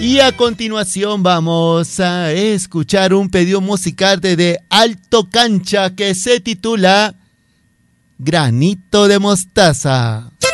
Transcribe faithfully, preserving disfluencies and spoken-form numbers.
Y a continuación vamos a escuchar un pedido musical de, de Alto Cancha que se titula Granito de Mostaza.